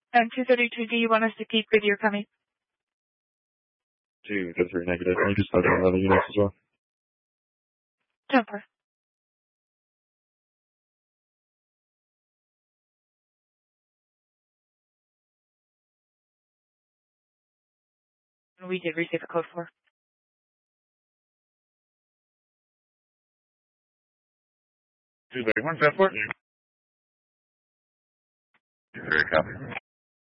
And 232, do you want us to keep Goodyear coming? 233 negative. You just started on other units as well. Jumper. We did receive a code 4. Two very one, 4. Very copy.